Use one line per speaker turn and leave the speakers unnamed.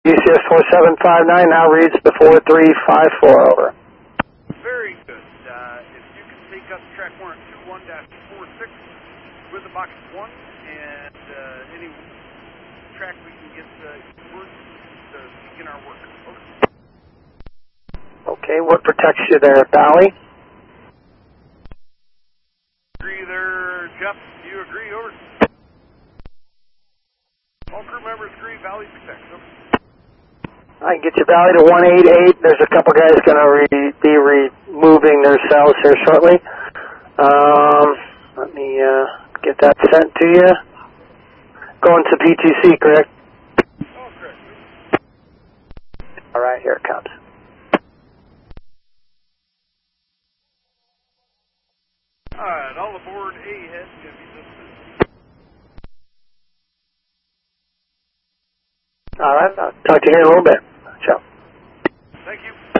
UCS 4759 now reads the 4354, over.
Very good. If you can take us track warrant 21-46 with the box 1 and any track we can get words to begin our work. Over.
Okay, what protects you there, Valley?
Agree there, Jeff. Do you agree? Over. All crew members agree. Valley protects. Over.
I can get you Valley to 188. There's a couple guys going to be removing their cells here shortly. Let me get that sent to you. Going to PTC, correct?
Oh, correct.
All right, here it comes.
All right, all aboard A-head going to be dismissed.
All right, I'll talk to you here in a little bit. Ciao.
Thank you.